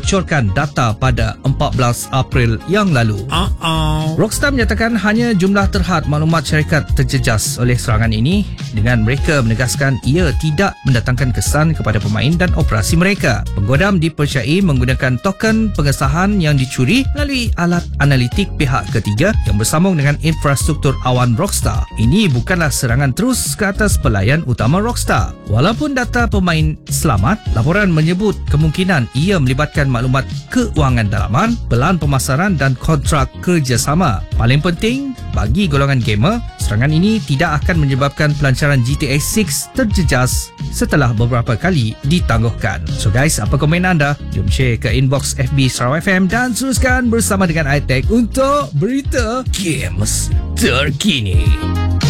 membocorkan data pada 14 April yang lalu. Rockstar menyatakan hanya jumlah terhad maklumat syarikat terjejas oleh serangan ini, dengan mereka menegaskan ia tidak mendatangkan kesan kepada pemain dan operasi mereka. Penggodam dipercayai menggunakan token pengesahan yang dicuri melalui alat analitik pihak ketiga yang bersambung dengan infrastruktur awan Rockstar. Ini bukanlah serangan terus ke atas pelayan utama Rockstar. Walaupun data pemain selamat, laporan menyebut kemungkinan ia melibatkan maklumat keuangan dalaman, pelan pemasaran dan kontrak kerjasama. Paling penting, bagi golongan gamer, serangan ini tidak akan menyebabkan pelancaran GTA 6 terjejas setelah beberapa kali ditangguhkan. So guys, apa komen anda? Jom share ke inbox FB Sarawak FM dan teruskan bersama dengan iTech untuk berita games terkini.